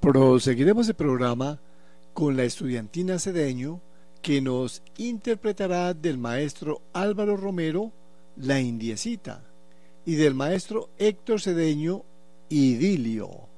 Proseguiremos el programa con la estudiantina Cedeño, que nos interpretará del maestro Álvaro Romero La Indiecita y del maestro Héctor Cedeño Idilio.